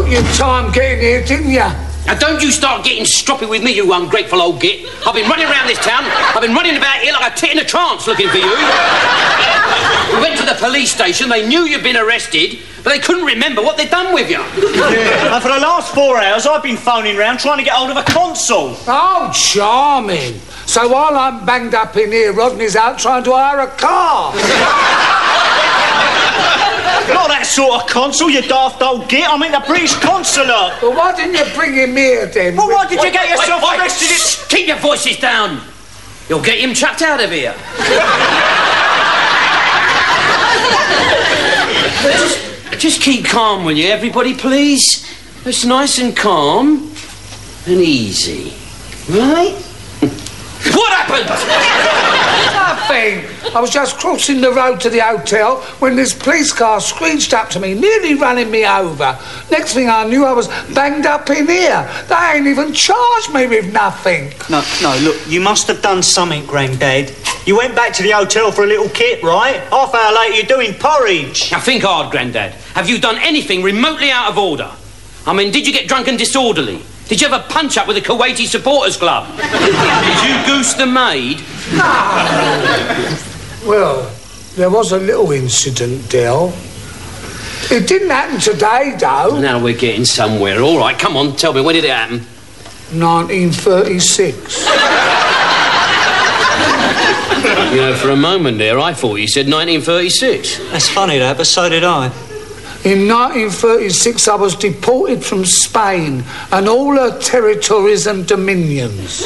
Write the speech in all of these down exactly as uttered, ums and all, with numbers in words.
your time getting here, didn't you? Now, don't you start getting stroppy with me, you ungrateful old git. I've been running around this town. I've been running about here like a tit in a trance looking for you. We went to the police station. They knew you'd been arrested, but they couldn't remember what they'd done with you. Yeah. And for the last four hours, I've been phoning round trying to get hold of a consul. Oh, charming. So while I'm banged up in here, Rodney's out trying to hire a car. Not that sort of consul, you daft old git. I mean the British consulate. Well, why didn't you bring him here, then? Well, why did you wait, get wait, yourself wait, wait. arrested? Shh, keep your voices down. You'll get him chucked out of here. just, just keep calm, will you, everybody, please? It's nice and calm and easy, right? What happened? Nothing. I was just crossing the road to the hotel when this police car screeched up to me, nearly running me over. Next thing I knew, I was banged up in here. They ain't even charged me with nothing. No, no, look, you must have done something, Grandad. You went back to the hotel for a little kip, right? Half hour later, you're doing porridge. Now, think hard, Grandad. Have you done anything remotely out of order? I mean, did you get drunk and disorderly? Did you have a punch-up with the Kuwaiti supporters club? Did you goose the maid? No. Well, there was a little incident, Del. It didn't happen today, though. Now we're getting somewhere. All right, come on, tell me, when did it happen? nineteen thirty-six. You know, for a moment there, I thought you said nineteen thirty-six. That's funny, that, but so did I. In nineteen thirty-six, I was deported from Spain and all her territories and dominions.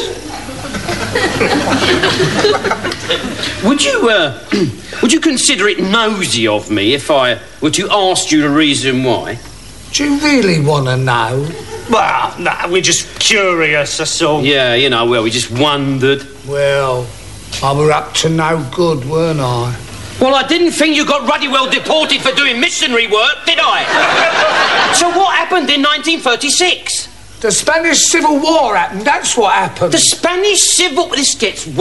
Would you, uh, would you consider it nosy of me if I were to ask you the reason why? Do you really want to know? Well, nah, we're just curious, that's all. Yeah, you know, well, we just wondered. Well, I were up to no good, weren't I? Well, I didn't think you got ruddy well deported for doing missionary work, did I? So what happened in nineteen thirty-six? The Spanish Civil War happened, that's what happened. The Spanish Civil... This gets...